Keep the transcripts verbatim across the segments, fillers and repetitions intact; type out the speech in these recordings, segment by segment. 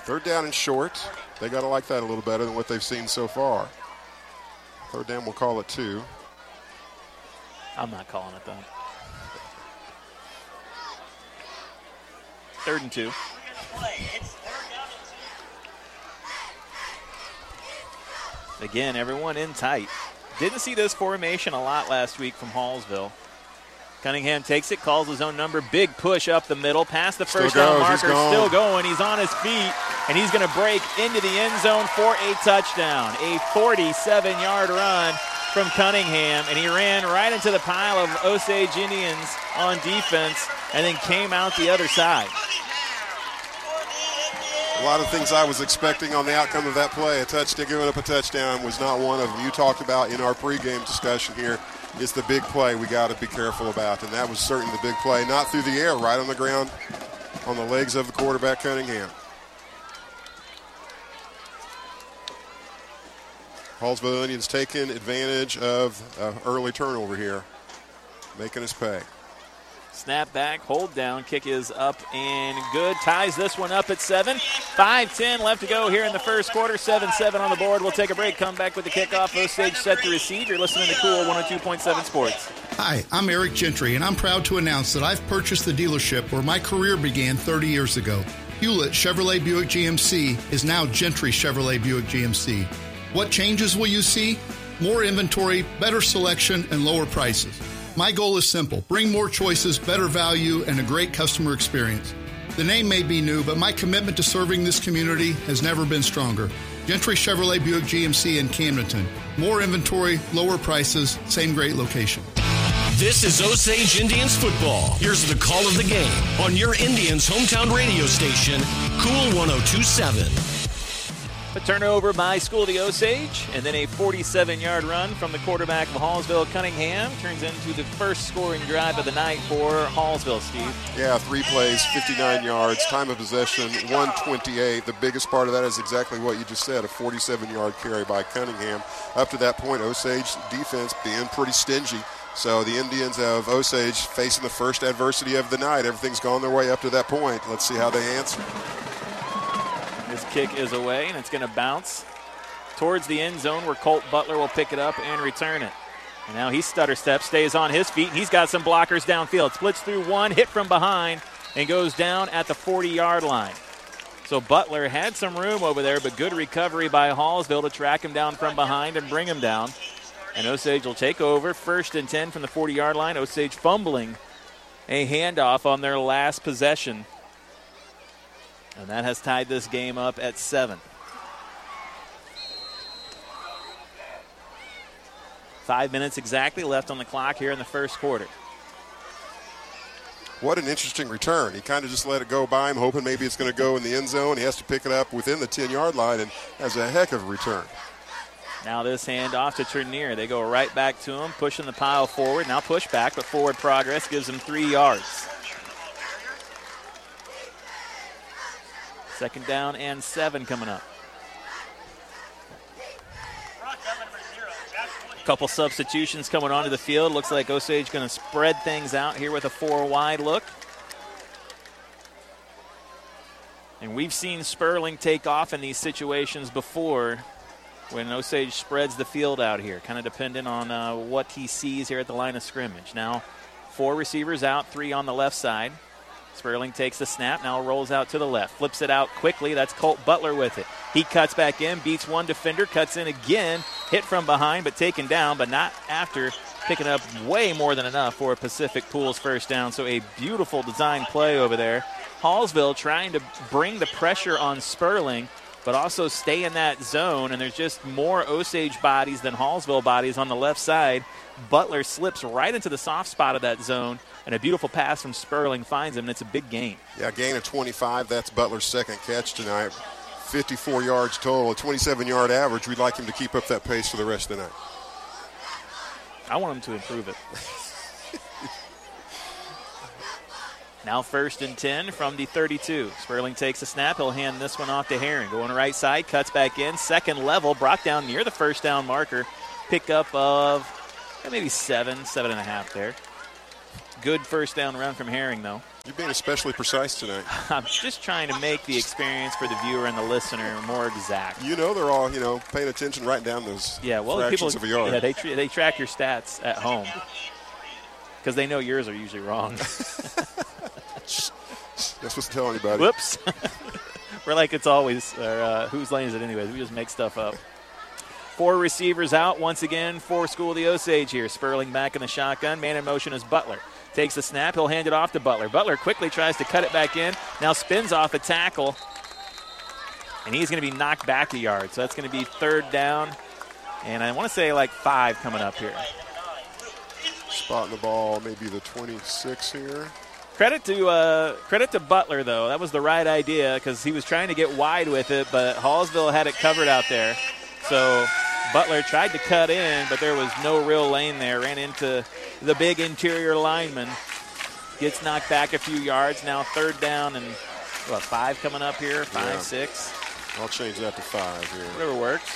Third down and short. They got to like that a little better than what they've seen so far. Third down, we'll call it two. I'm not calling it, though. Third and two. Again, everyone in tight. Didn't see this formation a lot last week from Hallsville. Cunningham takes it, calls his own number. Big push up the middle, past the first down marker. Still going. He's on his feet, and he's going to break into the end zone for a touchdown. A forty-seven-yard run from Cunningham, and he ran right into the pile of Osage Indians on defense and then came out the other side. A lot of things I was expecting on the outcome of that play. A touchdown, giving up a touchdown was not one of them. You talked about in our pregame discussion here, it's the big play we got to be careful about, and that was certainly the big play. Not through the air, right on the ground, on the legs of the quarterback, Cunningham. Hallsville Indians taking advantage of an early turnover here, making us pay. Snap back, hold down, kick is up and good. Ties this one up at seven. five ten left to go here in the first quarter. seven seven on the board. We'll take a break, come back with the kickoff. Osage set to receive. You're listening to Cool one oh two point seven Sports. Hi, I'm Eric Gentry, and I'm proud to announce that I've purchased the dealership where my career began thirty years ago. Hewlett Chevrolet Buick G M C is now Gentry Chevrolet Buick G M C. What changes will you see? More inventory, better selection, and lower prices. My goal is simple. Bring more choices, better value, and a great customer experience. The name may be new, but my commitment to serving this community has never been stronger. Gentry Chevrolet Buick G M C in Camdenton. More inventory, lower prices, same great location. This is Osage Indians football. Here's the call of the game on your Indians' hometown radio station, Cool one oh two point seven. A turnover by School of the Osage, and then a forty-seven-yard run from the quarterback of Hallsville, Cunningham, turns into the first scoring drive of the night for Hallsville, Steve. Yeah, three plays, fifty-nine yards, time of possession, one twenty-eight. The biggest part of that is exactly what you just said, a forty-seven-yard carry by Cunningham. Up to that point, Osage defense being pretty stingy. So the Indians of Osage facing the first adversity of the night. Everything's gone their way up to that point. Let's see how they answer. This kick is away, and it's going to bounce towards the end zone where Colt Butler will pick it up and return it. And now he stutter steps, stays on his feet, and he's got some blockers downfield. Splits through one, hit from behind, and goes down at the forty-yard line. So Butler had some room over there, but good recovery by Hallsville to track him down from behind and bring him down. And Osage will take over, first and ten from the forty-yard line. Osage fumbling a handoff on their last possession. And that has tied this game up at seven. Five minutes exactly left on the clock here in the first quarter. What an interesting return. He kind of just let it go by him, hoping maybe it's going to go in the end zone. He has to pick it up within the ten-yard line, and has a heck of a return. Now this handoff to Turnier. They go right back to him, pushing the pile forward. Now push back, but forward progress gives him three yards. Second down and seven coming up. Couple substitutions coming onto the field. Looks like Osage going to spread things out here with a four-wide look. And we've seen Sperling take off in these situations before when Osage spreads the field out here, kind of dependent on uh, what he sees here at the line of scrimmage. Now, four receivers out, three on the left side. Sperling takes the snap, now rolls out to the left, flips it out quickly. That's Colt Butler with it. He cuts back in, beats one defender, cuts in again, hit from behind but taken down, but not after picking up way more than enough for a Pacific Pools first down. So a beautiful design play over there. Hallsville trying to bring the pressure on Sperling, but also stay in that zone, and there's just more Osage bodies than Hallsville bodies on the left side. Butler slips right into the soft spot of that zone, and a beautiful pass from Sperling finds him, and it's a big gain. Yeah, gain of twenty-five. That's Butler's second catch tonight. fifty-four yards total, a twenty-seven-yard average. We'd like him to keep up that pace for the rest of the night. I want him to improve it. Now first and ten from the thirty-two. Sperling takes a snap. He'll hand this one off to Herring. Going right side, cuts back in. Second level, brought down near the first down marker. Pickup of maybe seven, seven and a half there. Good first down run from Herring, though. You're being especially precise tonight. I'm just trying to make the experience for the viewer and the listener more exact. You know they're all, you know, paying attention, writing down those yeah, well, fractions people, of a yard. Yeah, they, tra- they track your stats at home because they know yours are usually wrong. Not supposed to tell anybody. Whoops. We're like it's always, or uh, whose lane is it anyways? We just make stuff up. Four receivers out once again for School of the Osage here. Sperling back in the shotgun. Man in motion is Butler. Takes the snap. He'll hand it off to Butler. Butler quickly tries to cut it back in. Now spins off the tackle. And he's going to be knocked back a yard. So that's going to be third down. And I want to say like five coming up here. Spotting the ball, maybe the twenty-six here. Credit to uh, credit to Butler, though. That was the right idea because he was trying to get wide with it, but Hallsville had it covered out there. So Butler tried to cut in, but there was no real lane there. Ran into the big interior lineman. Gets knocked back a few yards. Now third down and, what, five coming up here? Five, yeah. six? I'll change that to five here. Whatever works.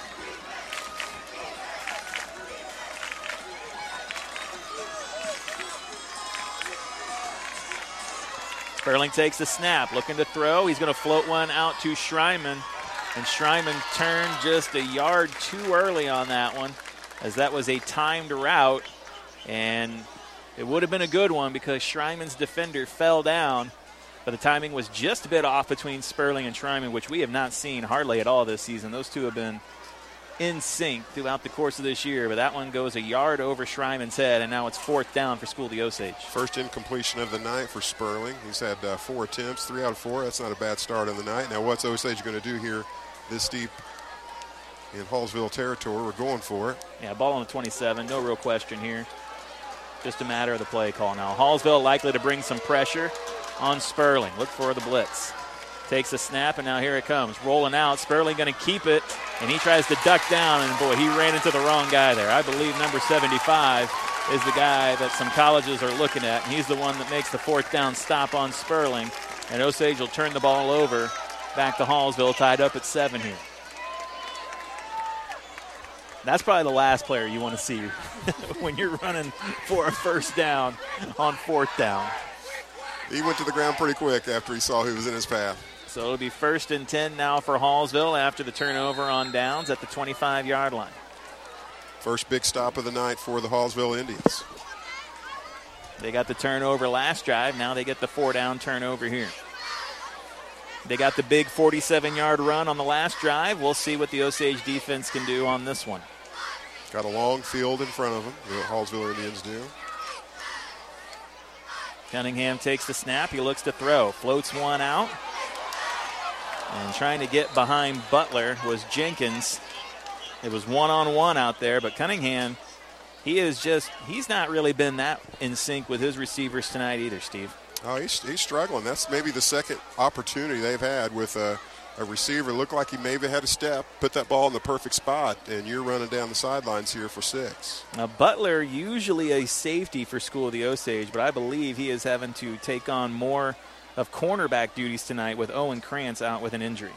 Sperling takes the snap, looking to throw. He's going to float one out to Schreiman. And Schreiman turned just a yard too early on that one, as that was a timed route. And it would have been a good one because Schreiman's defender fell down. But the timing was just a bit off between Sperling and Schreiman, which we have not seen hardly at all this season. Those two have been in sync throughout the course of this year. But that one goes a yard over Schreiman's head, and now it's fourth down for School of the Osage. First incompletion of the night for Sperling. He's had uh, four attempts, three out of four. That's not a bad start on the night. Now what's Osage going to do here this deep in Hallsville territory? We're going for it. Yeah, ball on the twenty-seven. No real question here. Just a matter of the play call now. Hallsville likely to bring some pressure on Sperling. Look for the blitz. Takes a snap, and now here it comes. Rolling out. Sperling going to keep it, and he tries to duck down, and boy, he ran into the wrong guy there. I believe number seventy-five is the guy that some colleges are looking at, and he's the one that makes the fourth down stop on Sperling. And Osage will turn the ball over. Back to Hallsville, tied up at seven here. That's probably the last player you want to see when you're running for a first down on fourth down. He went to the ground pretty quick after he saw who was in his path. So it'll be first and ten now for Hallsville after the turnover on downs at the twenty-five-yard line. First big stop of the night for the Hallsville Indians. They got the turnover last drive. Now they get the four-down turnover here. They got the big forty-seven-yard run on the last drive. We'll see what the Osage defense can do on this one. Got a long field in front of them, the Hallsville Indians do. Cunningham takes the snap. He looks to throw. Floats one out. And trying to get behind Butler was Jenkins. It was one-on-one out there, but Cunningham, he is just, he's not really been that in sync with his receivers tonight either, Steve. Oh, he's, he's struggling. That's maybe the second opportunity they've had with a, a receiver. Looked like he maybe had a step, put that ball in the perfect spot, and you're running down the sidelines here for six. Now, Butler, usually a safety for School of the Osage, but I believe he is having to take on more of cornerback duties tonight with Owen Krantz out with an injury.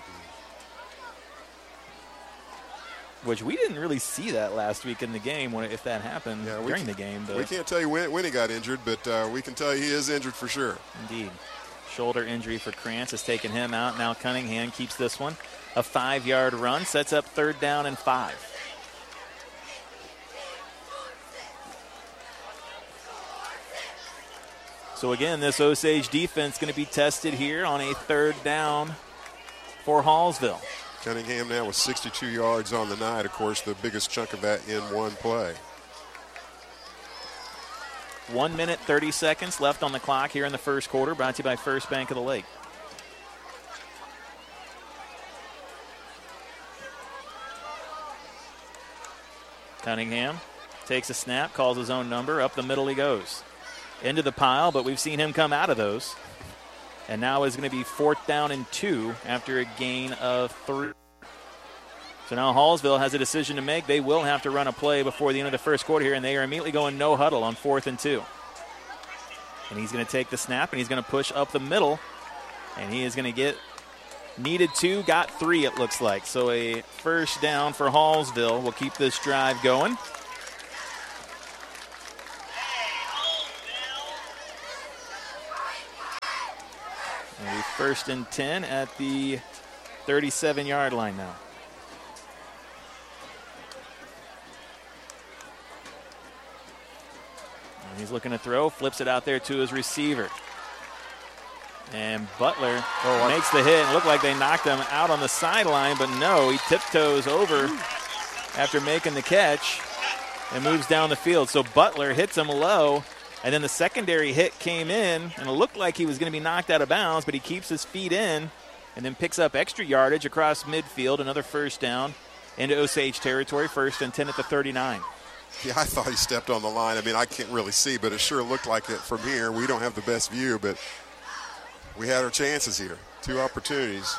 Which we didn't really see that last week in the game when if that happened yeah, during can, the game. But we can't tell you when, when he got injured, but uh, we can tell you he is injured for sure. Indeed. Shoulder injury for Krantz has taken him out. Now Cunningham keeps this one. A five-yard run sets up third down and five. So again, this Osage defense going to be tested here on a third down for Hallsville. Cunningham now with sixty-two yards on the night. Of course, the biggest chunk of that in one play. One minute, thirty seconds left on the clock here in the first quarter. Brought to you by First Bank of the Lake. Cunningham takes a snap, calls his own number. Up the middle he goes. Into the pile, but we've seen him come out of those. And now is going to be fourth down and two after a gain of three. So now Hallsville has a decision to make. They will have to run a play before the end of the first quarter here, and they are immediately going no huddle on fourth and two. And he's going to take the snap, and he's going to push up the middle. And he is going to get needed two, got three, it looks like. So a first down for Hallsville will keep this drive going. And we first and ten at the thirty-seven-yard line now. And he's looking to throw, flips it out there to his receiver. And Butler oh, makes the hit. It looked like they knocked him out on the sideline, but no, he tiptoes over after making the catch and moves down the field. So Butler hits him low, and then the secondary hit came in, and it looked like he was going to be knocked out of bounds, but he keeps his feet in and then picks up extra yardage across midfield, another first down into Osage territory, first and ten at the thirty-nine. Yeah, I thought he stepped on the line. I mean, I can't really see, but it sure looked like it from here. We don't have the best view, but we had our chances here. Two opportunities.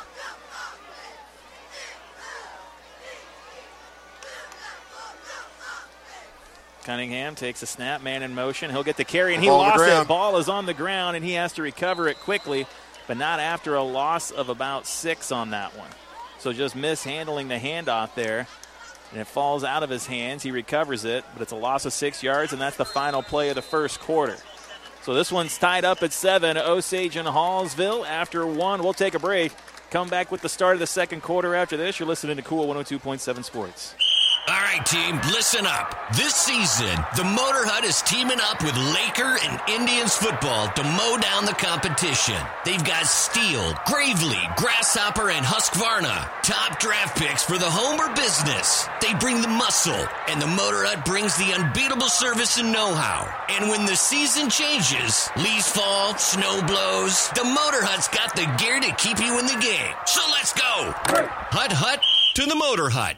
Cunningham takes a snap, man in motion. He'll get the carry, and he lost it. Ball is on the ground, and he has to recover it quickly, but not after a loss of about six on that one. So just mishandling the handoff there, and it falls out of his hands. He recovers it, but it's a loss of six yards, and that's the final play of the first quarter. So this one's tied up at seven. Osage and Hallsville after one. We'll take a break. Come back with the start of the second quarter after this. You're listening to Cool one oh two point seven Sports. All right, team, listen up. This season, the Motor Hut is teaming up with Laker and Indians football to mow down the competition. They've got Steele, Gravely, Grasshopper, and Husqvarna. Top draft picks for the home or business. They bring the muscle, and the Motor Hut brings the unbeatable service and know-how. And when the season changes, leaves fall, snow blows, the Motor Hut's got the gear to keep you in the game. So let's go. Hut Hut to the Motor Hut.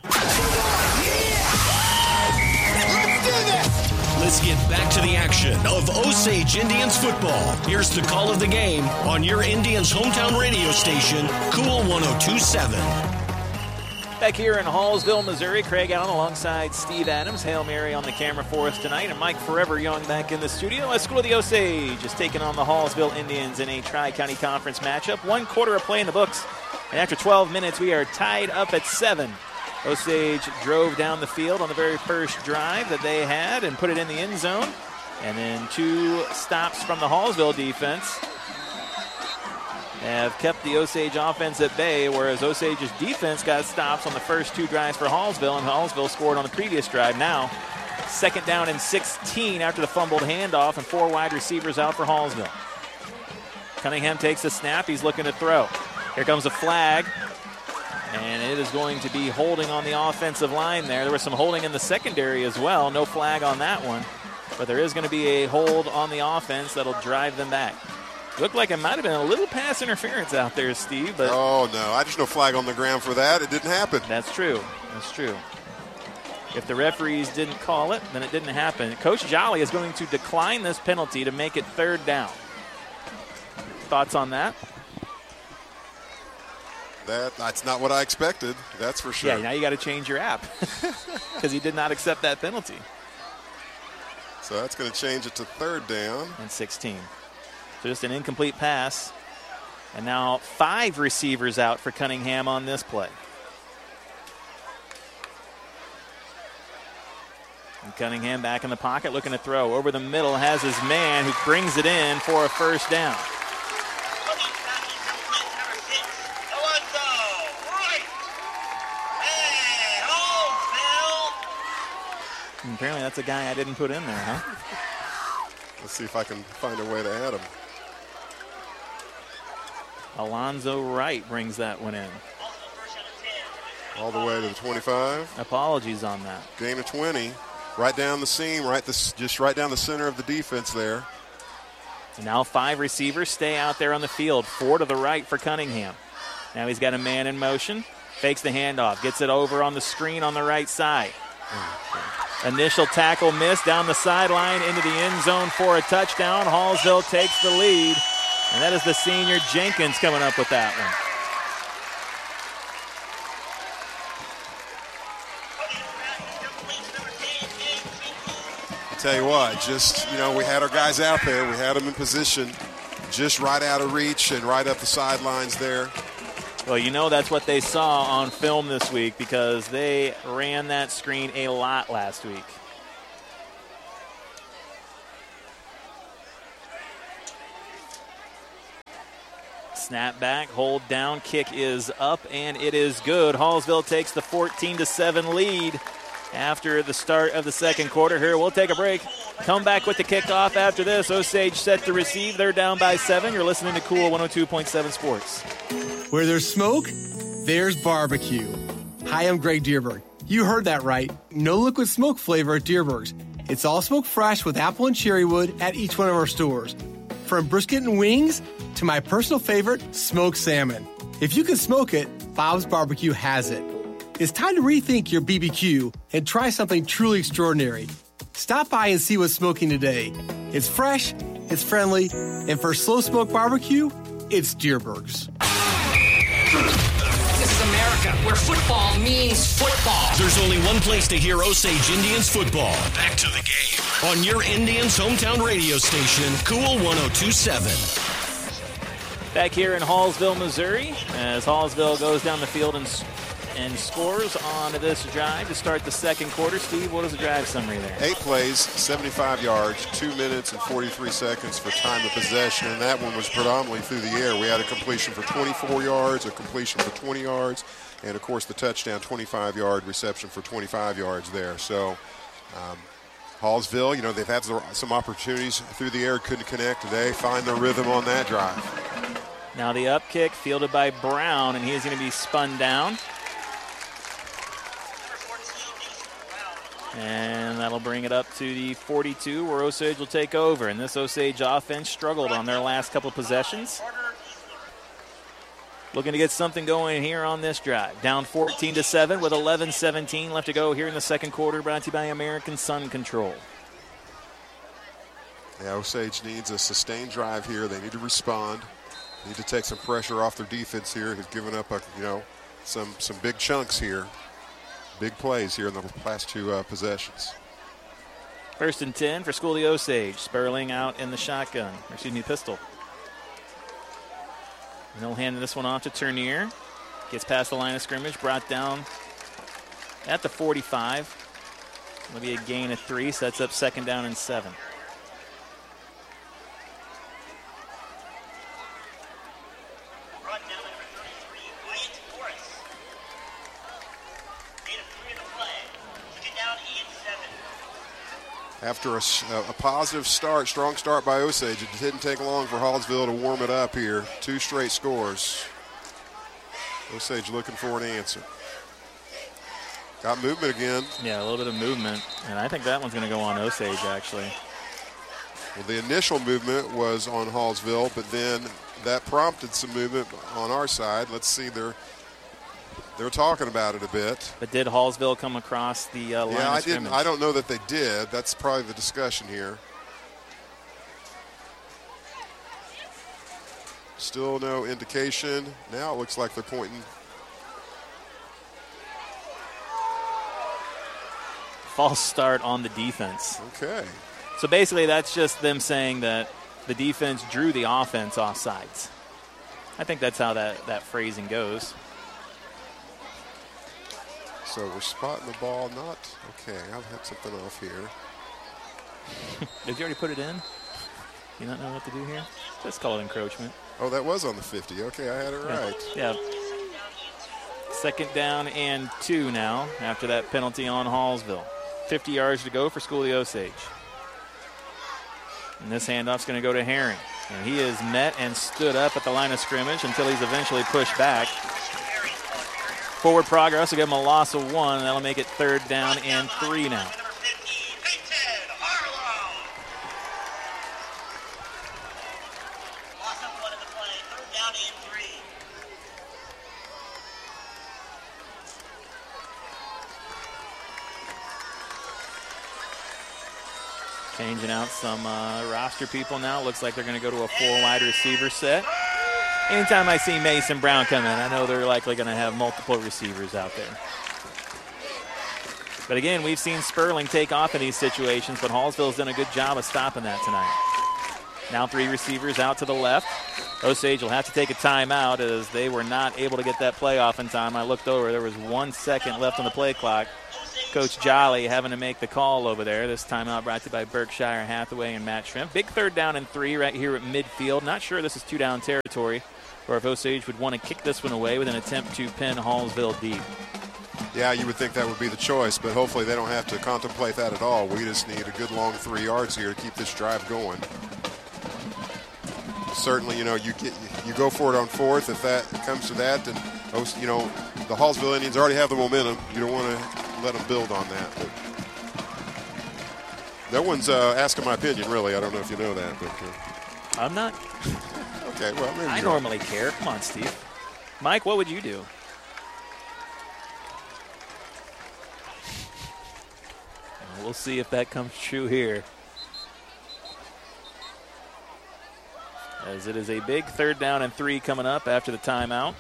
Let's get back to the action of Osage Indians football. Here's the call of the game on your Indians hometown radio station, Cool one oh two point seven. Back here in Hallsville, Missouri, Craig Allen alongside Steve Adams. Hail Mary on the camera for us tonight, and Mike Forever Young back in the studio. As School of the Osage is taking on the Hallsville Indians in a Tri-County Conference matchup. One quarter of play in the books, and after twelve minutes, we are tied up at seven. Osage drove down the field on the very first drive that they had and put it in the end zone. And then two stops from the Hallsville defense have kept the Osage offense at bay, whereas Osage's defense got stops on the first two drives for Hallsville, and Hallsville scored on the previous drive. Now, second down and sixteen after the fumbled handoff, and four wide receivers out for Hallsville. Cunningham takes the snap. He's looking to throw. Here comes a flag. And it is going to be holding on the offensive line there. There was some holding in the secondary as well. No flag on that one. But there is going to be a hold on the offense that'll drive them back. Looked like it might have been a little pass interference out there, Steve. But oh, no. I just no flag on the ground for that. It didn't happen. That's true. That's true. If the referees didn't call it, then it didn't happen. Coach Jolly is going to decline this penalty to make it third down. Thoughts on that? That That's not what I expected, that's for sure. Yeah, now you got to change your app because he did not accept that penalty. So that's going to change it to third down. And sixteen. So just an incomplete pass. And now five receivers out for Cunningham on this play. And Cunningham back in the pocket looking to throw. Over the middle has his man who brings it in for a first down. And apparently that's a guy I didn't put in there, huh? Let's see if I can find a way to add him. Alonzo Wright brings that one in. All the way to the twenty-five. Apologies on that. Gain of twenty. Right down the seam, right this, just right down the center of the defense there. And now five receivers stay out there on the field. Four to the right for Cunningham. Now he's got a man in motion. Fakes the handoff. Gets it over on the screen on the right side. Initial tackle missed down the sideline into the end zone for a touchdown. Hallsville takes the lead. And that is the senior Jenkins coming up with that one. I tell you what, just, you know, we had our guys out there. We had them in position just right out of reach and right up the sidelines there. Well, you know that's what they saw on film this week because they ran that screen a lot last week. Snap back, hold down, kick is up, and it is good. Hallsville takes the fourteen to seven lead after the start of the second quarter. Here, we'll take a break. Come back with the kickoff after this. Osage set to receive. They're down by seven. You're listening to Cool one oh two point seven Sports. Where there's smoke, there's barbecue. Hi, I'm Greg Dierberg. You heard that right. No liquid smoke flavor at Dierberg's. It's all smoke fresh with apple and cherry wood at each one of our stores. From brisket and wings to my personal favorite, smoked salmon. If you can smoke it, Bob's Barbecue has it. It's time to rethink your B B Q and try something truly extraordinary. Stop by and see what's smoking today. It's fresh, it's friendly, and for slow smoke barbecue, it's Dierberg's. This is America, where football means football. There's only one place to hear Osage Indians football. Back to the game. On your Indians' hometown radio station, Cool one oh two point seven. Back here in Hallsville, Missouri, as Hallsville goes down the field and and scores on this drive to start the second quarter. Steve, what is the drive summary there? Eight plays, seventy-five yards, two minutes and forty-three seconds for time of possession, and that one was predominantly through the air. We had a completion for twenty-four yards, a completion for twenty yards, and, of course, the touchdown, twenty-five-yard reception for twenty-five yards there. So um, Hallsville, you know, they've had some opportunities through the air, couldn't connect today. Find their rhythm on that drive. Now the up kick fielded by Brown, and he's going to be spun down. And that'll bring it up to the forty-two, where Osage will take over. And this Osage offense struggled on their last couple possessions. Looking to get something going here on this drive. Down fourteen to seven with eleven seventeen left to go here in the second quarter. Brought to you by American Sun Control. Yeah, Osage needs a sustained drive here. They need to respond. Need to take some pressure off their defense here, who's given up, a, you know, some some big chunks here. Big plays here in the last two uh, possessions. First and ten for School of the Osage. Sperling out in the shotgun, or excuse me, pistol. And they'll hand this one off to Turnier. Gets past the line of scrimmage, brought down at the forty-five. It'll be a gain of three, sets up second down and seven. After a, a positive start, strong start by Osage, it didn't take long for Hallsville to warm it up here. Two straight scores. Osage looking for an answer. Got movement again. Yeah, a little bit of movement, and I think that one's going to go on Osage, actually. Well, the initial movement was on Hallsville, but then that prompted some movement on our side. Let's see, they're They're talking about it a bit. But did Hallsville come across the uh, line yeah, of I scrimmage? didn't. I don't know that they did. That's probably the discussion here. Still no indication. Now it looks like they're pointing. False start on the defense. Okay. So basically that's just them saying that the defense drew the offense off sides. I think that's how that, that phrasing goes. So we're spotting the ball. Not okay. I've had something off here. Did you already put it in? You not know what to do here? Let's call it encroachment. Oh, that was on the fifty. Okay, I had it right. Yeah. yeah. Second down and two now after that penalty on Hallsville. fifty yards to go for School of the Osage. And this handoff's going to go to Herring. And he is met and stood up at the line of scrimmage until he's eventually pushed back. Forward progress will give him a loss of one, and that'll make it third down and three now. Changing out some uh, roster people now. Looks like they're going to go to a full wide receiver set. Anytime I see Mason Brown come in, I know they're likely going to have multiple receivers out there. But again, we've seen Sperling take off in these situations, but Hallsville's done a good job of stopping that tonight. Now three receivers out to the left. Osage will have to take a timeout as they were not able to get that play off in time. I looked over. There was one second left on the play clock. Coach Jolly having to make the call over there. This timeout brought to you by Berkshire Hathaway and Matt Shrimp. Big third down and three right here at midfield. Not sure this is two-down territory, or if Osage would want to kick this one away with an attempt to pin Hallsville deep. Yeah, you would think that would be the choice, but hopefully they don't have to contemplate that at all. We just need a good long three yards here to keep this drive going. Certainly, you know, you get you go for it on fourth. If that comes to that, then, you know, the Hallsville Indians already have the momentum. You don't want to let them build on that. But no one's uh, asking my opinion, really. I don't know if you know that. But uh, I'm not. Okay, well, maybe I you're normally care. Come on, Steve. Mike, what would you do? We'll see if that comes true here. As it is a big third down and three coming up after the timeout.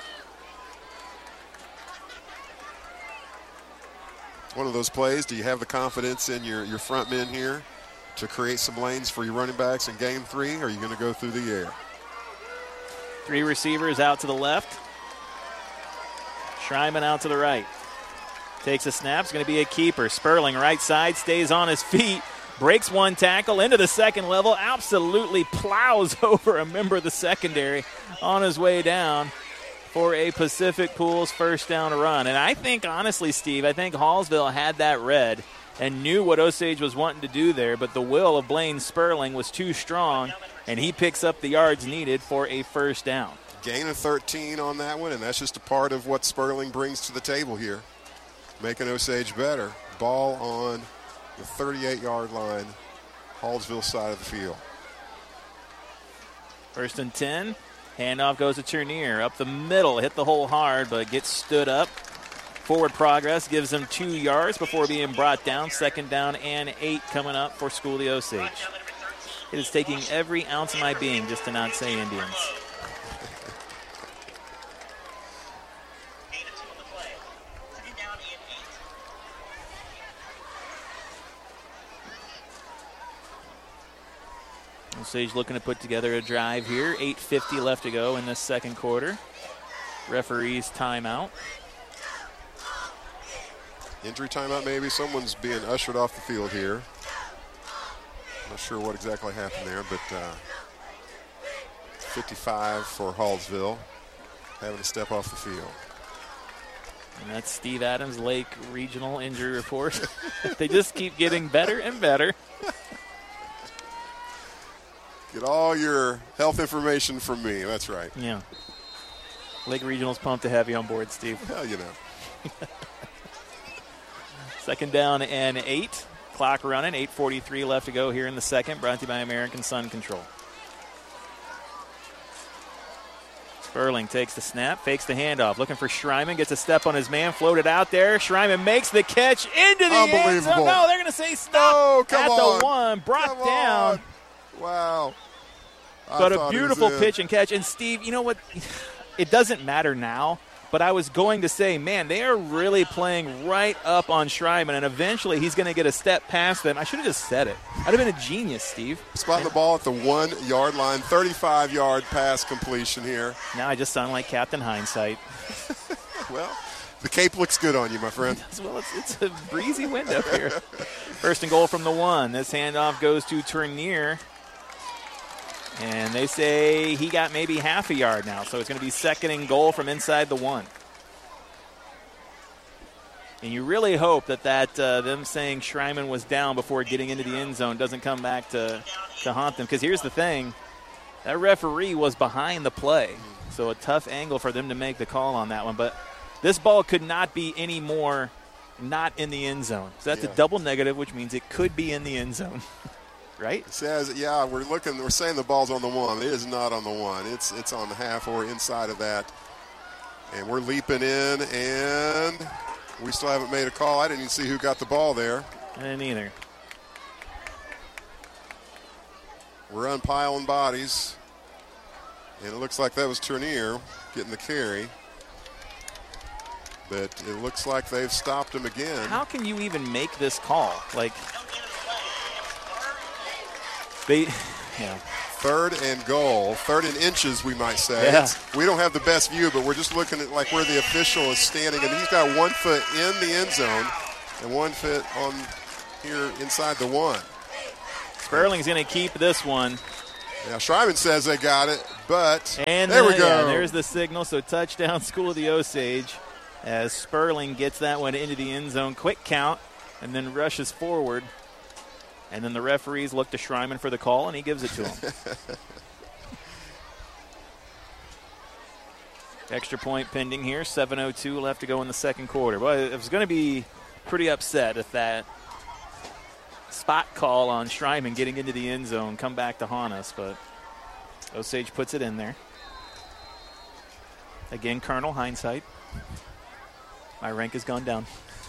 One of those plays, do you have the confidence in your, your front men here to create some lanes for your running backs in game three, or are you going to go through the air? Three receivers out to the left. Schreiman out to the right. Takes a snap. It's going to be a keeper. Sperling right side, stays on his feet. Breaks one tackle into the second level. Absolutely plows over a member of the secondary on his way down for a Pacific Pools first down run. And I think, honestly, Steve, I think Hallsville had that read and knew what Osage was wanting to do there, but the will of Blaine Sperling was too strong, and he picks up the yards needed for a first down. Gain of thirteen on that one, and that's just a part of what Sperling brings to the table here, making Osage better. Ball on the thirty-eight-yard line, Hallsville side of the field. First and ten. Handoff goes to Turnier. Up the middle, hit the hole hard, but gets stood up. Forward progress gives them two yards before being brought down. Second down and eight coming up for School of the Osage. It is taking every ounce of my being just to not say Indians. Osage looking to put together a drive here. eight fifty left to go in this second quarter. Referee's timeout. Injury timeout maybe. Someone's being ushered off the field here. Not sure what exactly happened there, but uh, fifty-five for Hallsville having to step off the field. And that's Steve Adams, Lake Regional Injury Report. They just keep getting better and better. Get all your health information from me. That's right. Yeah. Lake Regional's pumped to have you on board, Steve. Well, you know. Second down and eight. Clock running. eight forty-three left to go here in the second. Brought to you by American Sun Control. Sperling takes the snap, fakes the handoff. Looking for Schreiman. Gets a step on his man. Floated out there. Schreiman makes the catch into the end zone. No, they're going to say stop oh, come at on. the one. Brought come down. On. Wow. I But a beautiful pitch and catch. And, Steve, you know what? It doesn't matter now, but I was going to say, man, they are really playing right up on Schreiman, and eventually he's going to get a step past them. I should have just said it. I'd have been a genius, Steve. Spotting the ball at the one-yard line, thirty-five-yard pass completion here. Now I just sound like Captain Hindsight. Well, the cape looks good on you, my friend. Well, it's, it's a breezy wind up here. First and goal from the one. This handoff goes to Turnier. And they say he got maybe half a yard now, so it's going to be second and goal from inside the one. And you really hope that, that uh, them saying Schreiman was down before getting into the end zone doesn't come back to, to haunt them. Because here's the thing, that referee was behind the play, so a tough angle for them to make the call on that one. But this ball could not be any more not in the end zone. So that's yeah. a double negative, which means it could be in the end zone. Right? It says, yeah, we're looking, we're saying the ball's on the one. It is not on the one. It's it's on the half or inside of that. And we're leaping in, and we still haven't made a call. I didn't even see who got the ball there. I didn't either. We're unpiling bodies. And it looks like that was Turnier getting the carry. But it looks like they've stopped him again. How can you even make this call? Like, they, yeah. Third and goal, third and inches, we might say. Yeah. It's, we don't have the best view, but we're just looking at like where the official is standing, and he's got one foot in the end zone, and one fit on here inside the one. Sperling's going to keep this one. Yeah, Schreiman says they got it, but and there the, we go. Yeah, there's the signal. So touchdown, School of the Osage, as Sperling gets that one into the end zone. Quick count, and then rushes forward. And then the referees look to Schreiman for the call, and he gives it to him. Extra point pending here. seven oh two left to go in the second quarter. Well, I was going to be pretty upset if that spot call on Schreiman getting into the end zone come back to haunt us, but Osage puts it in there. Again, Colonel, hindsight. My rank has gone down.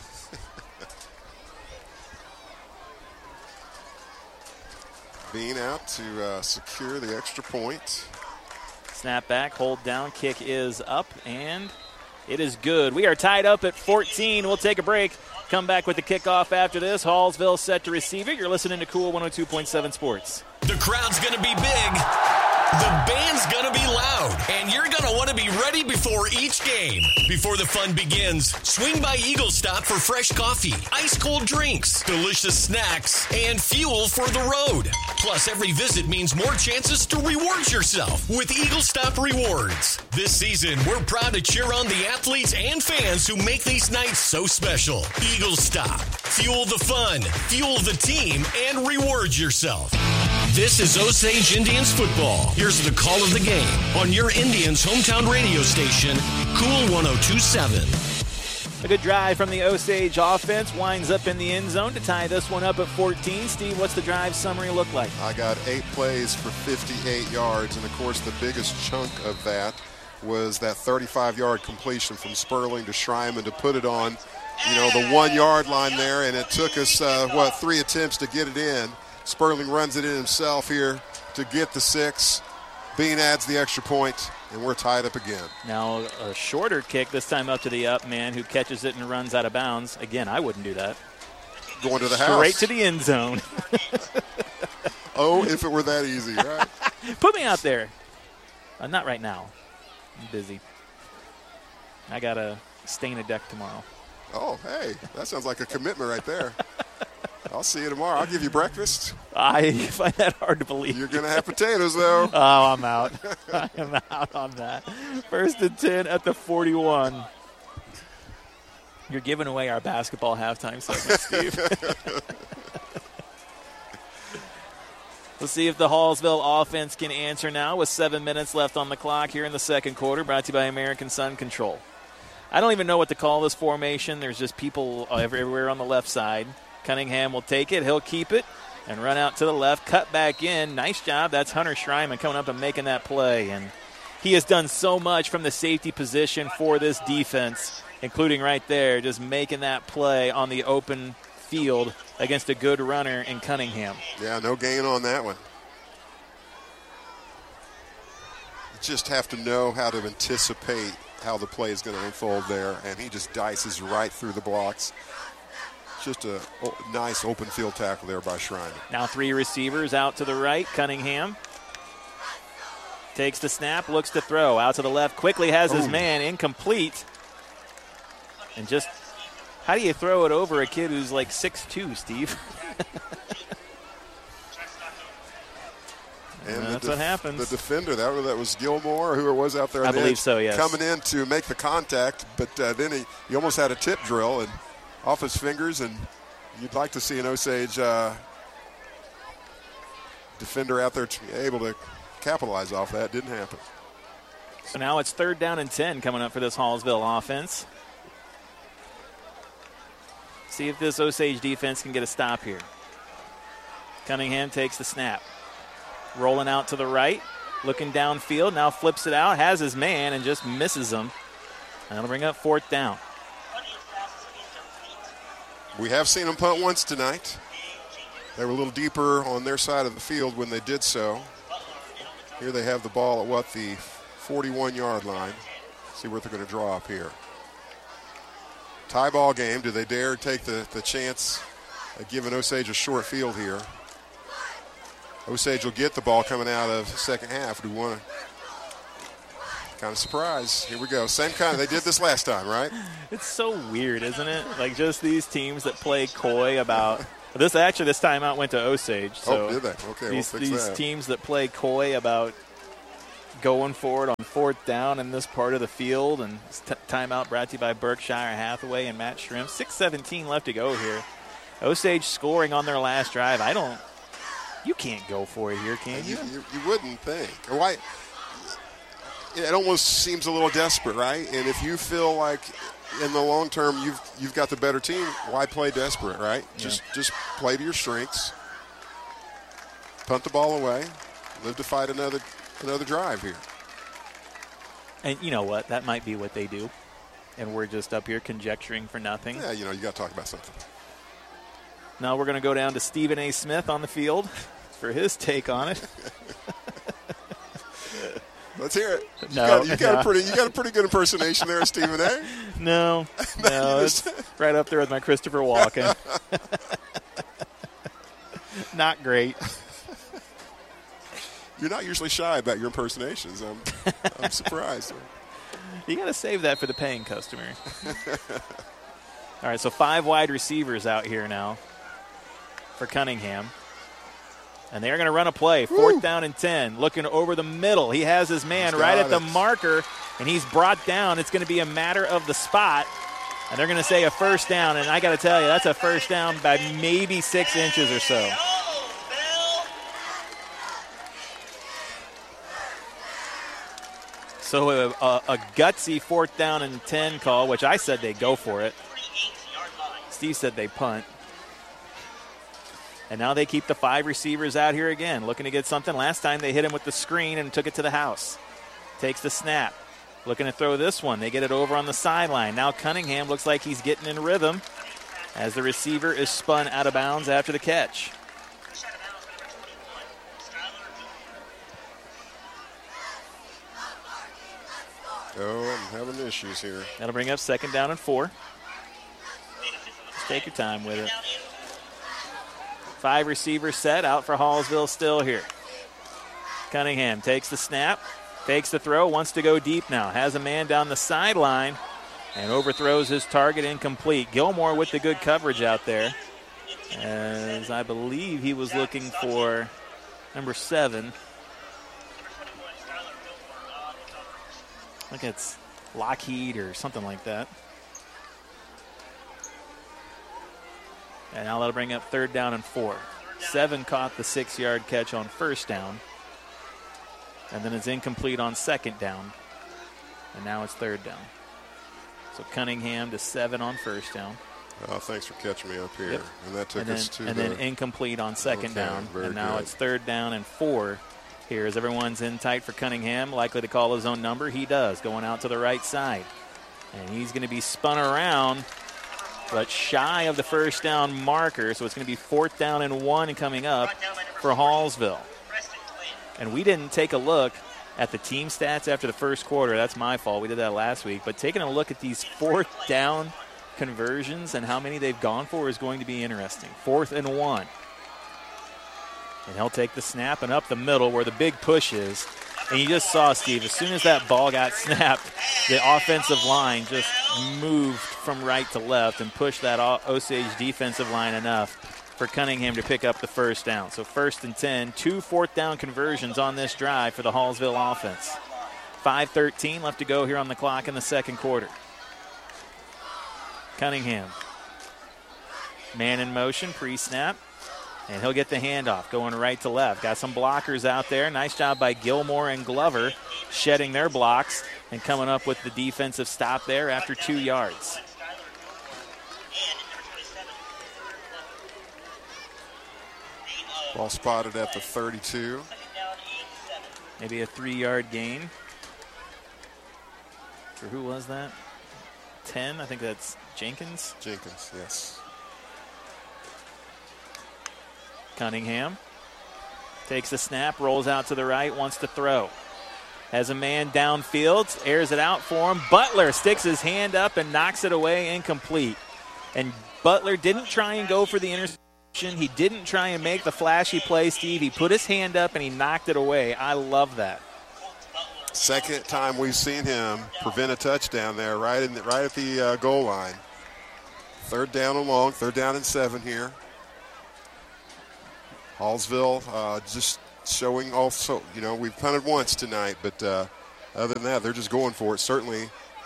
Bean out to uh, secure the extra point. Snap back, hold down, kick is up, and it is good. We are tied up at fourteen. We'll take a break. Come back with the kickoff after this. Hallsville set to receive it. You're listening to Cool one oh two point seven Sports. The crowd's going to be big. The band's going to be loud, and you're going to want to be ready before each game. Before the fun begins, swing by Eagle Stop for fresh coffee, ice-cold drinks, delicious snacks, and fuel for the road. Plus, every visit means more chances to reward yourself with Eagle Stop Rewards. This season, we're proud to cheer on the athletes and fans who make these nights so special. Eagle Stop. Fuel the fun, fuel the team, and reward yourself. This is Osage Indians football. Here's the call of the game on your Indians hometown radio station, Cool one oh two point seven. A good drive from the Osage offense winds up in the end zone to tie this one up at fourteen. Steve, what's the drive summary look like? I got eight plays for fifty-eight yards, and of course the biggest chunk of that was that thirty-five-yard completion from Sperling to Schreiman to put it on, you know, the one-yard line there, and it took us, uh, what, three attempts to get it in. Sperling runs it in himself here to get the six. Bean adds the extra point, and we're tied up again. Now a shorter kick, this time up to the up man who catches it and runs out of bounds. Again, I wouldn't do that. Going to the Straight house. Straight to the end zone. Oh, if it were that easy, right? Put me out there. Uh, not right now. I'm busy. I got to stain a deck tomorrow. Oh, hey, that sounds like a commitment right there. I'll see you tomorrow. I'll give you breakfast. I find that hard to believe. You're going to have potatoes, though. Oh, I'm out. I'm out on that. First and ten at the forty-one. You're giving away our basketball halftime segment, Steve. We'll see if the Hallsville offense can answer now with seven minutes left on the clock here in the second quarter, brought to you by American Sun Control. I don't even know what to call this formation. There's just people everywhere on the left side. Cunningham will take it. He'll keep it and run out to the left. Cut back in. Nice job. That's Hunter Schreiman coming up and making that play. And he has done so much from the safety position for this defense, including right there, just making that play on the open field against a good runner in Cunningham. Yeah, no gain on that one. You just have to know how to anticipate how the play is going to unfold there, and he just dices right through the blocks. Just a oh, nice open field tackle there by Schreiman. Now three receivers out to the right. Cunningham takes the snap, looks to throw. Out to the left, quickly has his Ooh. man, incomplete. And just, how do you throw it over a kid who's like six two, Steve? And that's the def- what happens. The defender, that, that was Gilmore, or who it was out there. I on the believe edge, so, yes. Coming in to make the contact, but uh, then he, he almost had a tip drill and off his fingers, and you'd like to see an Osage uh, defender out there to be able to capitalize off that. Didn't happen. So now it's third down and ten coming up for this Hallsville offense. See if this Osage defense can get a stop here. Cunningham takes the snap. Rolling out to the right, looking downfield, now flips it out, has his man, and just misses him. That'll bring up fourth down. We have seen them punt once tonight. They were a little deeper on their side of the field when they did so. Here they have the ball at, what, the forty-one-yard line. See what they're going to draw up here. Tie ball game. Do they dare take the, the chance of giving Osage a short field here? Osage will get the ball coming out of the second half. Do we want to Kind of surprised. Here we go. Same kind of, they did this last time, right? It's so weird, isn't it? Like just these teams that play coy about this. Actually, this timeout went to Osage. So oh, did they? Okay, these, we'll fix these that. teams that play coy about going forward on fourth down in this part of the field, and t- timeout brought to you by Berkshire Hathaway and Matt Shrimp. six seventeen left to go here. Osage scoring on their last drive. I don't. You can't go for it here, can you? You, you, you wouldn't think. Why? It almost seems a little desperate, right? And if you feel like in the long term you've you've got the better team, why play desperate, right? Yeah. Just just play to your strengths. Punt the ball away. Live to fight another another drive here. And you know what? That might be what they do. And we're just up here conjecturing for nothing. Yeah, you know, you got to talk about something. Now we're going to go down to Stephen A. Smith on the field for his take on it. Let's hear it. You, no, got, you, got no. a pretty, you got a pretty good impersonation there, Stephen A. No, no, it's right up there with my Christopher Walken. Not great. You're not usually shy about your impersonations. I'm, I'm surprised. You got to save that for the paying customer. All right, so five wide receivers out here now for Cunningham. And they're going to run a play. Fourth Woo. down and ten. Looking over the middle. He has his man He's right at the it. marker, and he's brought down. It's going to be a matter of the spot. And they're going to say a first down. And I got to tell you, that's a first down by maybe six inches or so. So a, a, a gutsy fourth down and ten call, which I said they'd go for it. Steve said they punt. And now they keep the five receivers out here again, looking to get something. Last time they hit him with the screen and took it to the house. Takes the snap. Looking to throw this one. They get it over on the sideline. Now Cunningham looks like he's getting in rhythm as the receiver is spun out of bounds after the catch. Oh, I'm having issues here. That'll bring up second down and four. Just take your time with it. Five receivers set, out for Hallsville still here. Cunningham takes the snap, takes the throw, wants to go deep now. Has a man down the sideline and overthrows his target, incomplete. Gilmore with the good coverage out there, as I believe he was looking for number seven. I think it's Lockheed or something like that. And now that'll bring up third down and four. Seven caught the six-yard catch on first down. And then it's incomplete on second down. And now it's third down. So Cunningham to seven on first down. Oh, thanks for catching me up here. Yep. And that took and then, us to And the, then incomplete on second okay, down. very And now good. it's third down and four here as everyone's in tight for Cunningham. Likely to call his own number. He does, going out to the right side. And he's going to be spun around, but shy of the first down marker. So it's going to be fourth down and one coming up for Hallsville. And we didn't take a look at the team stats after the first quarter. That's my fault. We did that last week. But taking a look at these fourth down conversions and how many they've gone for is going to be interesting. Fourth and one. And he'll take the snap and up the middle where the big push is. And you just saw, Steve, as soon as that ball got snapped, the offensive line just moved from right to left and pushed that Osage defensive line enough for Cunningham to pick up the first down. So first and ten, two fourth down conversions on this drive for the Hallsville offense. five thirteen left to go here on the clock in the second quarter. Cunningham. Man in motion, pre-snap. And he'll get the handoff going right to left. Got some blockers out there. Nice job by Gilmore and Glover shedding their blocks and coming up with the defensive stop there after two yards. Ball spotted at the thirty-two. Maybe a three-yard gain. For who was that? ten, I think that's Jenkins. Jenkins, yes. Cunningham takes the snap, rolls out to the right, wants to throw. Has a man downfield, airs it out for him. Butler sticks his hand up and knocks it away, incomplete. And Butler didn't try and go for the interception. He didn't try and make the flashy play, Steve. He put his hand up and he knocked it away. I love that. Second time we've seen him prevent a touchdown there, right in the, right at the uh, goal line. Third down and long, third down and seven here. Hallsville uh, just showing also, you know, we've punted once tonight, but uh, other than that, they're just going for it, certainly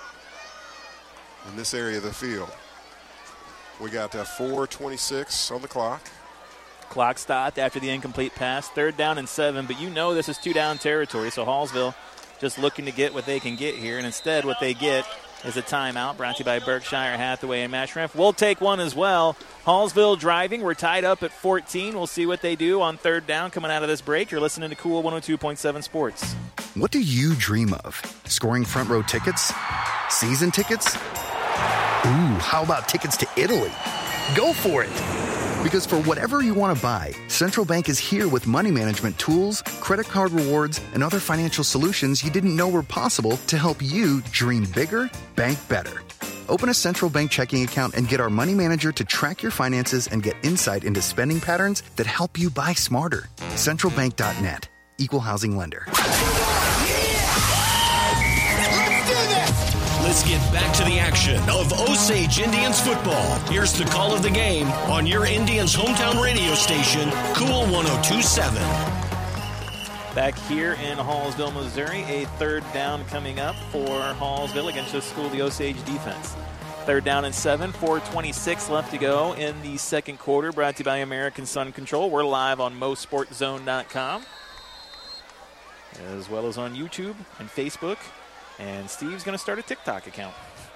in this area of the field. We got uh, four twenty-six on the clock. Clock stopped after the incomplete pass. Third down and seven, but you know this is two-down territory, so Hallsville just looking to get what they can get here, and instead what they get is a timeout brought to you by Berkshire Hathaway and Matt Shrimp. We'll take one as well. Hallsville driving. We're tied up at fourteen. We'll see what they do on third down coming out of this break. You're listening to Cool one oh two point seven Sports. What do you dream of? Scoring front row tickets? Season tickets? Ooh, how about tickets to Italy? Go for it! Because for whatever you want to buy, Central Bank is here with money management tools, credit card rewards, and other financial solutions you didn't know were possible to help you dream bigger, bank better. Open a Central Bank checking account and get our money manager to track your finances and get insight into spending patterns that help you buy smarter. central bank dot net. Equal housing lender. Let's get back to the action of Osage Indians football. Here's the call of the game on your Indians' hometown radio station, Cool one oh two point seven. Back here in Hallsville, Missouri, a third down coming up for Hallsville against the school, the Osage defense. Third down and seven, four twenty-six left to go in the second quarter, brought to you by American Sun Control. We're live on mo sport zone dot com, as well as on YouTube and Facebook. And Steve's going to start a TikTok account.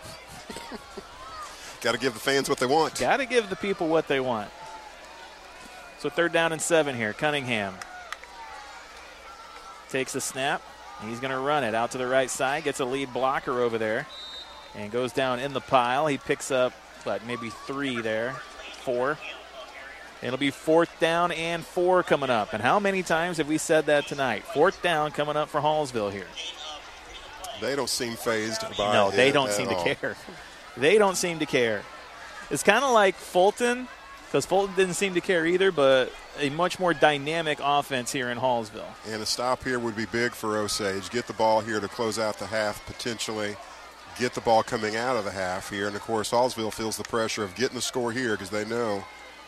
Got to give the fans what they want. Got to give the people what they want. So third down and seven here. Cunningham takes the snap. He's going to run it out to the right side. Gets a lead blocker over there. And goes down in the pile. He picks up, what, maybe three there. Four. It'll be fourth down and four coming up. And how many times have we said that tonight? Fourth down coming up for Hallsville here. They don't seem fazed by No, it they don't at seem all. to care. They don't seem to care. It's kind of like Fulton, because Fulton didn't seem to care either, but a much more dynamic offense here in Hallsville. And a stop here would be big for Osage. Get the ball here to close out the half potentially. Get the ball coming out of the half here. And, of course, Hallsville feels the pressure of getting the score here because they know.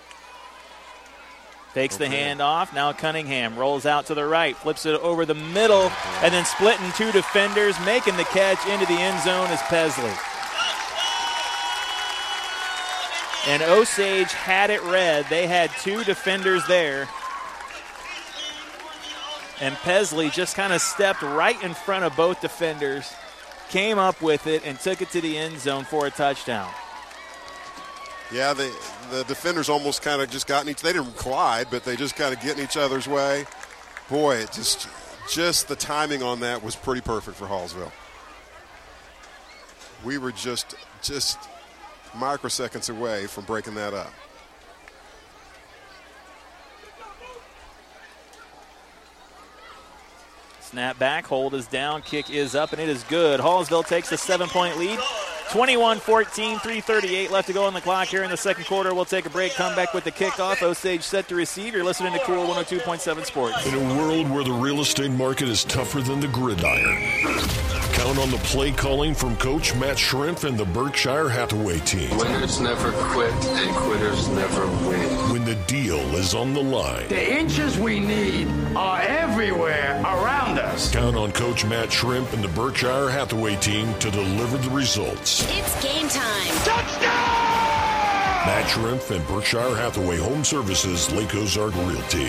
Takes Okay. the handoff. Now Cunningham rolls out to the right, flips it over the middle, and then splitting two defenders, making the catch into the end zone is Pesley. And Osage had it read. They had two defenders there. And Pesley just kind of stepped right in front of both defenders, came up with it, and took it to the end zone for a touchdown. Yeah, the the defenders almost kind of just got in each. They didn't collide, but they just kind of get in each other's way. Boy, it just just the timing on that was pretty perfect for Hallsville. We were just just microseconds away from breaking that up. Snap back, hold is down, kick is up, and it is good. Hallsville takes a seven-point lead. twenty-one fourteen, three thirty-eight left to go on the clock here in the second quarter. We'll take a break, come back with the kickoff. Osage set to receive. You're listening to Cool one oh two point seven Sports. In a world where the real estate market is tougher than the gridiron, count on the play calling from Coach Matt Shrimp and the Berkshire Hathaway team. Winners never quit and quitters never win. When the deal is on the line, The inches we need are everywhere around us. count on Coach Matt Shrimp and the Berkshire Hathaway team to deliver the results. It's game time. Touchdown! Matt Shrimp and Berkshire Hathaway Home Services, Lake Ozark Realty.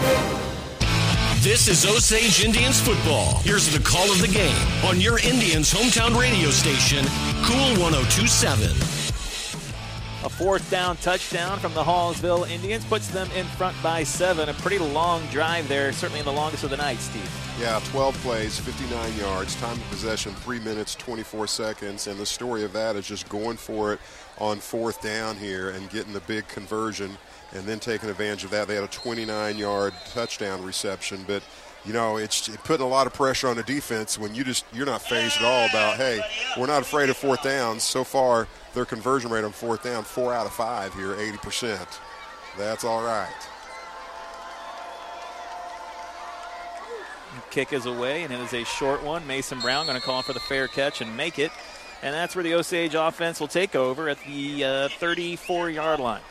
This is Osage Indians football. Here's the call of the game on your Indians' hometown radio station, Cool one oh two point seven. A fourth down touchdown from the Hallsville Indians puts them in front by seven. A pretty long drive there, certainly the longest of the night, Steve. Yeah, twelve plays, fifty-nine yards, time of possession, three minutes, twenty-four seconds. And the story of that is just going for it on fourth down here and getting the big conversion and then taking advantage of that. They had a twenty-nine-yard touchdown reception. But, you know, it's putting a lot of pressure on the defense when you just, you're not phased at all about, hey, we're not afraid of fourth downs. So far, their conversion rate on fourth down, four out of five here, eighty percent. That's all right. kick is away, and it is a short one. Mason Brown going to call for the fair catch and make it. And that's where the Osage offense will take over at the uh, thirty-four-yard line.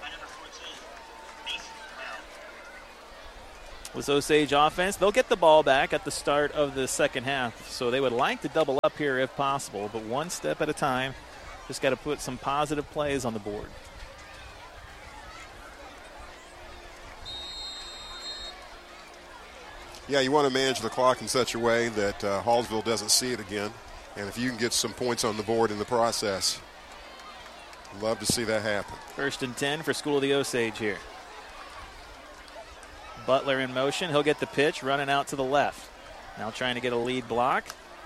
With Osage offense, they'll get the ball back at the start of the second half. So they would like to double up here if possible, but one step at a time. Just got to put some positive plays on the board. Yeah, you want to manage the clock in such a way that uh, Hallsville doesn't see it again. And if you can get some points on the board in the process, love to see that happen. First and ten for School of the Osage here. Butler in motion. He'll get the pitch, running out to the left. Now trying to get a lead block.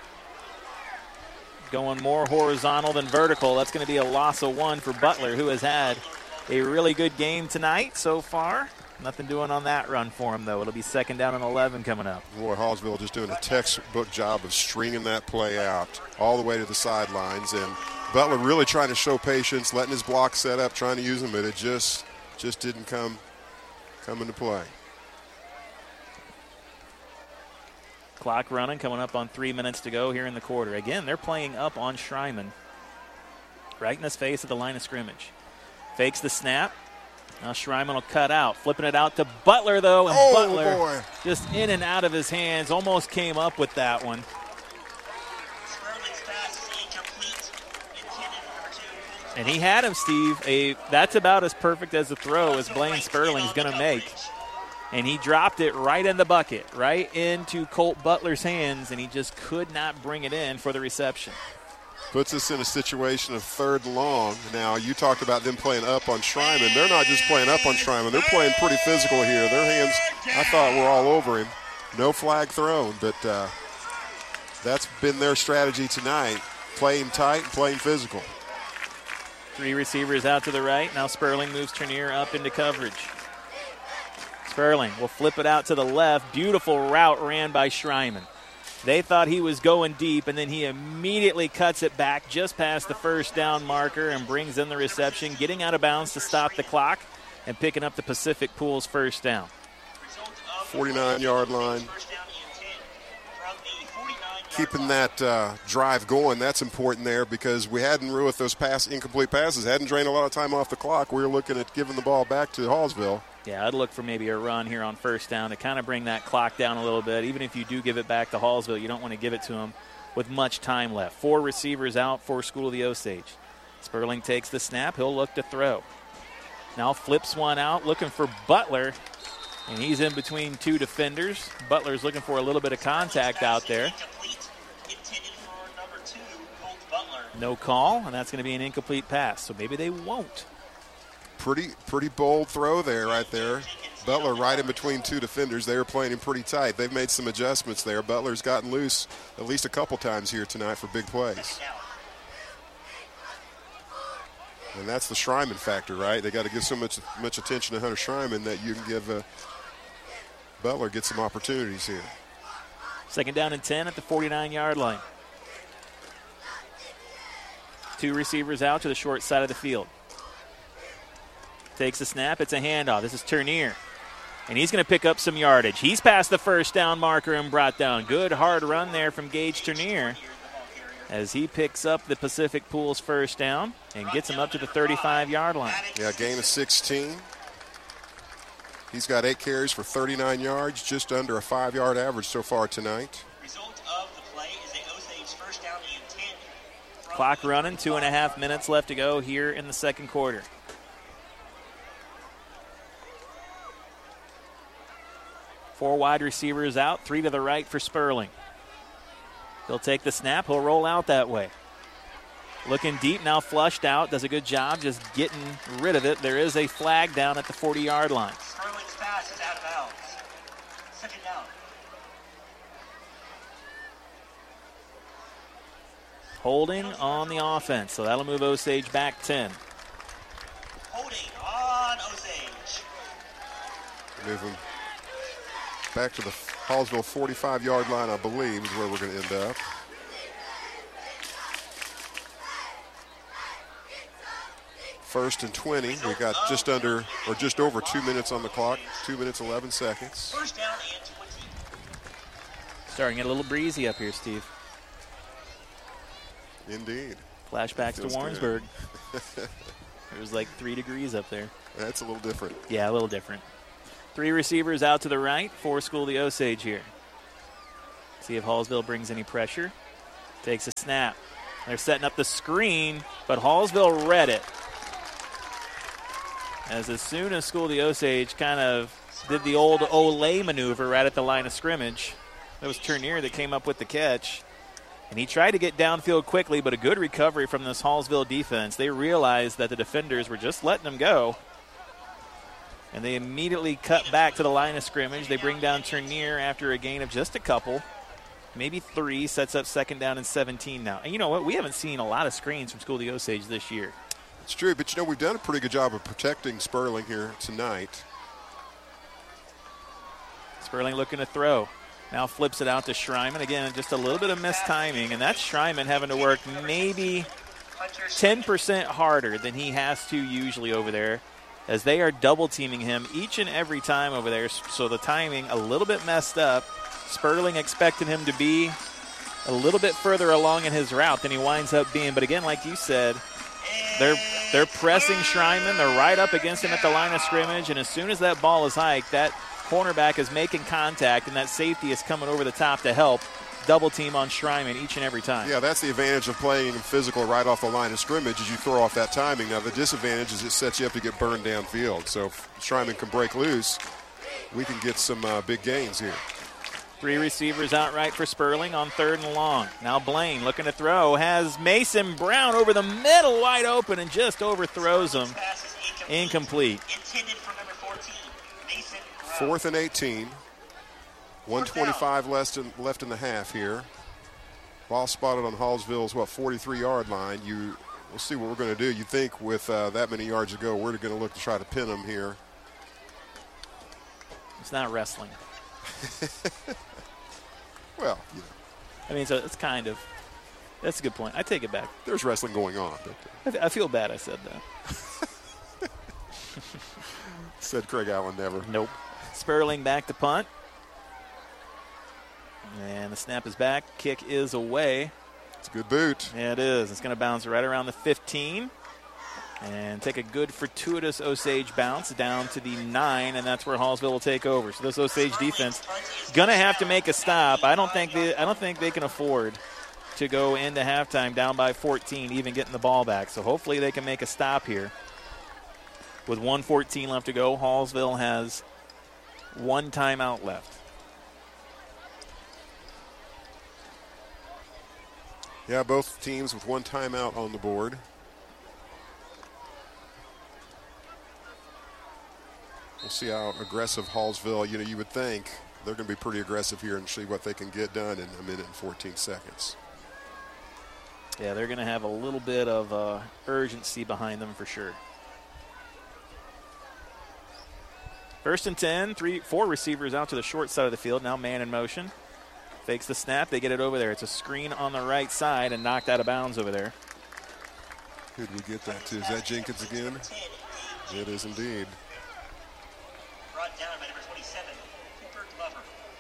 Going more horizontal than vertical. That's going to be a loss of one for Butler, who has had a really good game tonight so far. Nothing doing on that run for him, though. It'll be second down and eleven coming up. Boy, Hallsville just doing a textbook job of stringing that play out all the way to the sidelines. And Butler really trying to show patience, letting his block set up, trying to use them, but it just just didn't come, come into play. Clock running, coming up on three minutes to go here in the quarter. Again, they're playing up on Schreiman. Right in his face at the line of scrimmage. Fakes the snap. Now Schreiman will cut out. Flipping it out to Butler, though. And oh, Butler boy. just in and out of his hands. Almost came up with that one. And he had him, Steve. A That's about as perfect as a throw as Blaine Sperling's going to make. And he dropped it right in the bucket, right into Colt Butler's hands, and he just could not bring it in for the reception. Puts us in a situation of third and long. Now, you talked about them playing up on Schreiman. They're not just playing up on Schreiman. They're playing pretty physical here. Their hands, I thought, were all over him. No flag thrown, but uh, that's been their strategy tonight, playing tight and playing physical. Three receivers out to the right. Now Sperling moves Ternier up into coverage. Sperling will flip it out to the left. Beautiful route ran by Schreiman. They thought he was going deep, and then he immediately cuts it back just past the first down marker and brings in the reception, getting out of bounds to stop the clock and picking up the Pacific Pools first down. forty-nine-yard line. Keeping that uh, drive going, that's important there because we hadn't, with those pass, incomplete passes, hadn't drained a lot of time off the clock. We were looking at giving the ball back to Hallsville. Yeah, I'd look for maybe a run here on first down to kind of bring that clock down a little bit. Even if you do give it back to Hallsville, you don't want to give it to them with much time left. Four receivers out for School of the Osage. Sperling takes the snap. He'll look to throw. Now flips one out, looking for Butler, and he's in between two defenders. Butler's looking for a little bit of contact out there. No call, and that's going to be an incomplete pass, so maybe they won't. Pretty pretty bold throw there, right there. Butler right in between two defenders. They were playing him pretty tight. They've made some adjustments there. Butler's gotten loose at least a couple times here tonight for big plays. And that's the Schreiman factor, right? They got to give so much much attention to Hunter Schreiman that you can give uh, Butler get some opportunities here. Second down and ten at the forty-nine-yard line. Two receivers out to the short side of the field. Takes a snap. It's a handoff. This is Ternier. And he's going to pick up some yardage. He's past the first down marker and brought down. Good hard run there from Gage Ternier as he picks up the Pacific Pools first down and gets him up to the thirty-five-yard line. Yeah, gain of sixteen. He's got eight carries for thirty-nine yards, just under a five-yard average so far tonight. Clock running, two and a half minutes left to go here in the second quarter. Four wide receivers out, three to the right for Sperling. He'll take the snap, he'll roll out that way. Looking deep, now flushed out, does a good job just getting rid of it. There is a flag down at the forty-yard line. Sperling's pass is out of bounds. Second down. Holding on the offense, so that'll move Osage back ten. Holding on Osage. Move him back to the Hallsville forty-five-yard line, I believe, is where we're going to end up. First and twenty. We got just under, or just over two minutes on the clock. Two minutes, eleven seconds. First down and twenty. Starting to get a little breezy up here, Steve. Indeed. Flashbacks to Warrensburg. It was like three degrees up there. That's a little different. Yeah, a little different. Three receivers out to the right for School of the Osage here. See if Hallsville brings any pressure. Takes a snap. They're setting up the screen, but Hallsville read it. As as soon as School of the Osage kind of did the old Olay maneuver right at the line of scrimmage, that was Turnier that came up with the catch. And he tried to get downfield quickly, but a good recovery from this Hallsville defense. They realized that the defenders were just letting them go. And they immediately cut back to the line of scrimmage. They bring down Turnier after a gain of just a couple, maybe three, sets up second down and seventeen now. And you know what? We haven't seen a lot of screens from School of the Osage this year. It's true, but you know, we've done a pretty good job of protecting Sperling here tonight. Sperling looking to throw. Now flips it out to Schreiman. Again, just a little bit of missed timing, and that's Schreiman having to work maybe ten percent harder than he has to usually over there, as they are double-teaming him each and every time over there. So the timing a little bit messed up. Sperling expected him to be a little bit further along in his route than he winds up being. But again, like you said, they're they're pressing Schreiman. They're right up against him at the line of scrimmage, and as soon as that ball is hiked, that cornerback is making contact, and that safety is coming over the top to help double team on Schreiman each and every time. Yeah, that's the advantage of playing physical right off the line of scrimmage, is you throw off that timing. Now, the disadvantage is it sets you up to get burned downfield. So if Schreiman can break loose, we can get some uh, big gains here. Three receivers outright for Sperling on third and long. Now Blaine looking to throw, has Mason Brown over the middle wide open and just overthrows him. Incomplete. Fourth and eighteen. one twenty-five left in, left in the half here. Ball spotted on Hallsville's, what, forty-three-yard line. You, we'll see what we're going to do. You think with uh, that many yards to go, we're going to look to try to pin them here. It's not wrestling. Well, you know. I mean, so it's kind of. That's a good point. I take it back. There's wrestling going on. I, th- I feel bad I said that. Said Craig Allen never. Nope. Sperling back to punt. And the snap is back. Kick is away. It's a good boot. Yeah, it is. It's going to bounce right around the fifteen. And take a good fortuitous Osage bounce down to the nine, and that's where Hallsville will take over. So this Osage defense going to have to make a stop. I don't think they, I don't think they can afford to go into halftime down by fourteen, even getting the ball back. So hopefully they can make a stop here. With one fourteen left to go, Hallsville has one timeout left. Yeah, both teams with one timeout on the board. We'll see how aggressive Hallsville, you know, you would think they're going to be pretty aggressive here and see what they can get done in a minute and fourteen seconds. Yeah, they're going to have a little bit of uh, urgency behind them for sure. First and ten, three, four receivers out to the short side of the field. Now man in motion. Fakes the snap. They get it over there. It's a screen on the right side and knocked out of bounds over there. Who did we get that to? Is that Jenkins again? It is indeed. Brought down by number twenty-seven, Cooper Glover.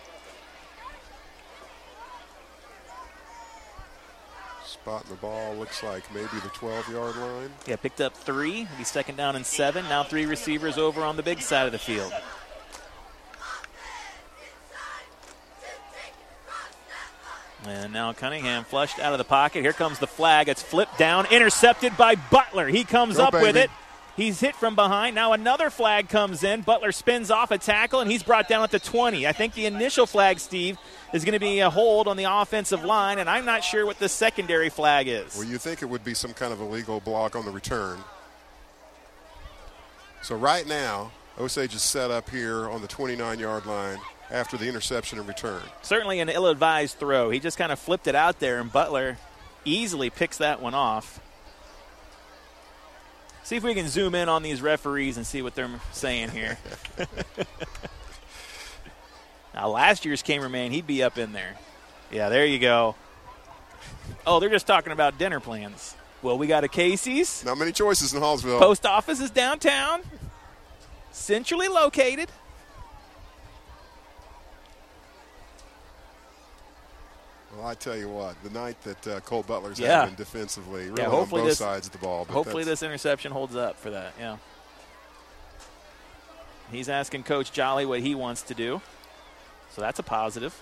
Spotting the ball, looks like maybe the twelve-yard line. Yeah, picked up three. He's second down and seven. Now three receivers over on the big side of the field. And now Cunningham flushed out of the pocket. Here comes the flag. It's flipped down, intercepted by Butler. He comes Go, up baby. with it. He's hit from behind. Now another flag comes in. Butler spins off a tackle, and he's brought down at the twenty. I think the initial flag, Steve, is going to be a hold on the offensive line, and I'm not sure what the secondary flag is. Well, you think it would be some kind of illegal block on the return. So right now, Osage is set up here on the twenty-nine-yard line after the interception and return. Certainly an ill-advised throw. He just kind of flipped it out there, and Butler easily picks that one off. See if we can zoom in on these referees and see what they're saying here. Now, last year's cameraman, he'd be up in there. Yeah, there you go. Oh, they're just talking about dinner plans. Well, we got a Casey's. Not many choices in Hallsville. Post office is downtown. Centrally located. Well, I tell you what, the night that uh, Colt Butler's yeah. having defensively, really yeah, on both this, sides of the ball. But hopefully this interception holds up for that, yeah. He's asking Coach Jolly what he wants to do. So that's a positive.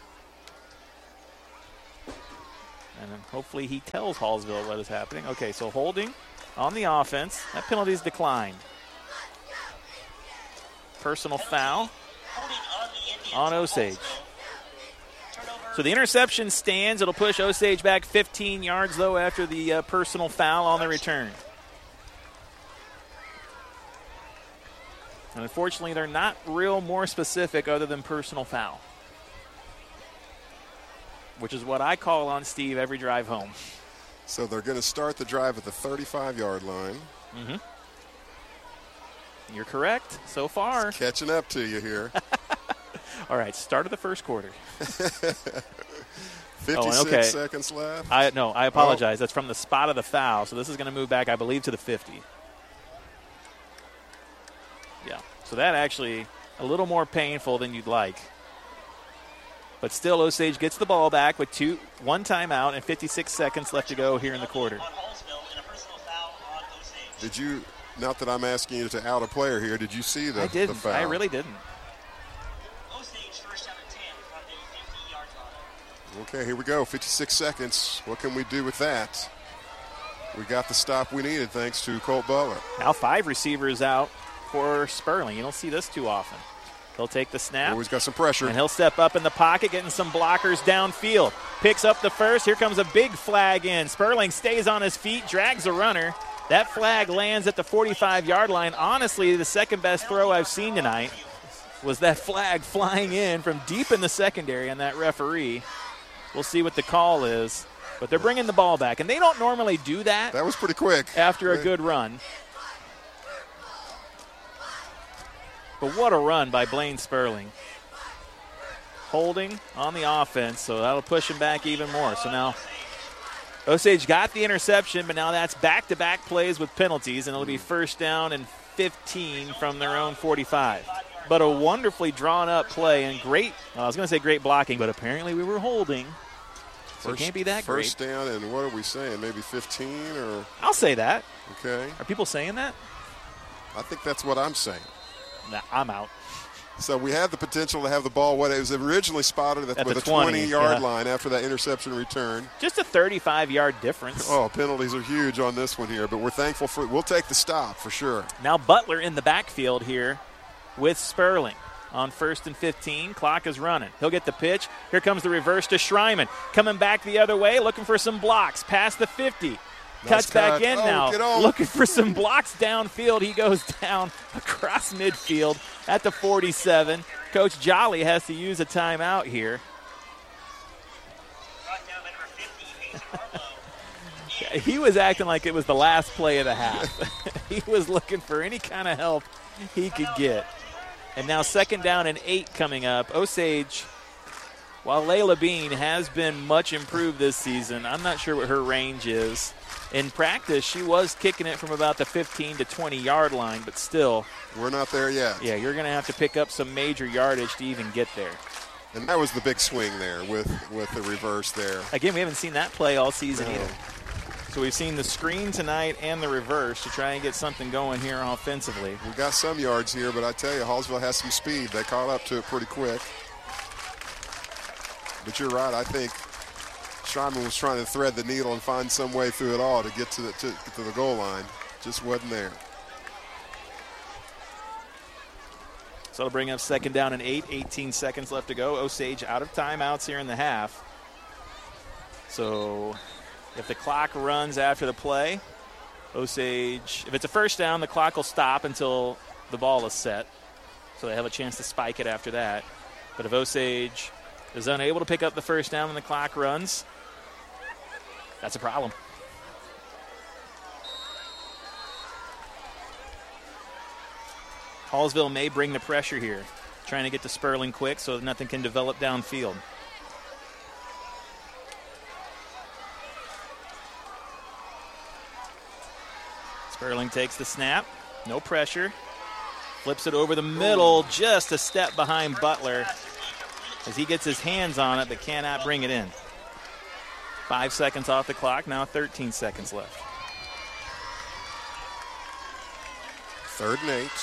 And then hopefully he tells Hallsville what is happening. Okay, so holding on the offense. That penalty is declined. Personal foul on Osage. So the interception stands. It'll push Osage back fifteen yards, though, after the uh, personal foul on the return. And unfortunately, they're not real more specific other than personal foul, which is what I call on Steve every drive home. So they're going to start the drive at the thirty-five-yard line. Mm-hmm. You're correct so far. It's catching up to you here. All right, start of the first quarter. fifty-six oh, okay. seconds left. I No, I apologize. Oh. That's from the spot of the foul, so this is going to move back, I believe, to the fifty. Yeah, so that actually a little more painful than you'd like. But still, Osage gets the ball back with two, one timeout and fifty-six seconds left to go here in the quarter. Did you, not that I'm asking you to out a player here, did you see the, I didn't. the foul? I really didn't. Okay, here we go. fifty-six seconds. What can we do with that? We got the stop we needed thanks to Colt Butler. Now five receivers out for Sperling. You don't see this too often. He'll take the snap. Always got some pressure. And he'll step up in the pocket, getting some blockers downfield. Picks up the first. Here comes a big flag in. Sperling stays on his feet, drags a runner. That flag lands at the forty-five-yard line. Honestly, the second best throw I've seen tonight was that flag flying in from deep in the secondary on that referee. We'll see what the call is. But they're bringing the ball back, and they don't normally do that. That was pretty quick. After a good run. But what a run by Blaine Sperling. Holding on the offense, so that'll push him back even more. So now Osage got the interception, but now that's back-to-back plays with penalties, and it'll be first down and fifteen from their own forty-five. But a wonderfully drawn-up play and great, well, I was going to say great blocking, but apparently we were holding. So first, it can't be that great. First great. down, and what are we saying, maybe fifteen? Or I'll say that. Okay. Are people saying that? I think that's what I'm saying. Nah, I'm out. So we had the potential to have the ball, what it was originally spotted at, at with the a twenty-yard yeah. line after that interception return. Just a thirty-five-yard difference. Oh, penalties are huge on this one here, but we're thankful for – we'll take the stop for sure. Now Butler in the backfield here with Sperling on first and fifteen. Clock is running. He'll get the pitch. Here comes the reverse to Schreiman. Coming back the other way, looking for some blocks past the fifty. Nice Cuts cut. back in oh, now, looking for some blocks downfield. He goes down across midfield at the forty-seven. Coach Jolly has to use a timeout here. He was acting like it was the last play of the half. He was looking for any kind of help he could get. And now second down and eight coming up. Osage, while Layla Bean has been much improved this season, I'm not sure what her range is. In practice, she was kicking it from about the fifteen to twenty-yard line, but still. We're not there yet. Yeah, you're going to have to pick up some major yardage to even get there. And that was the big swing there with, with the reverse there. Again, we haven't seen that play all season no. either. So we've seen the screen tonight and the reverse to try and get something going here offensively. We got some yards here, but I tell you, Hallsville has some speed. They caught up to it pretty quick. But you're right, I think Schreiman was trying to thread the needle and find some way through it all to get to the, to, to the goal line. Just wasn't there. So it'll bring up second down and eight, eighteen seconds left to go. Osage out of timeouts here in the half. So if the clock runs after the play, Osage, if it's a first down, the clock will stop until the ball is set. So they have a chance to spike it after that. But if Osage is unable to pick up the first down when the clock runs, that's a problem. Hallsville may bring the pressure here, trying to get to Sperling quick so that nothing can develop downfield. Sperling takes the snap, no pressure, flips it over the middle, just a step behind Butler as he gets his hands on it but cannot bring it in. Five seconds off the clock, now thirteen seconds left. Third and eight.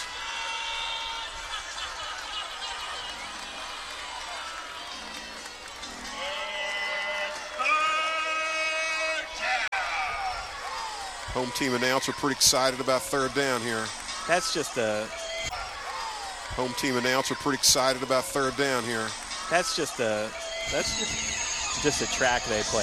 Home team announcer pretty excited about third down here. That's just a... Home team announcer pretty excited about third down here. That's just a... That's just, just a track they play.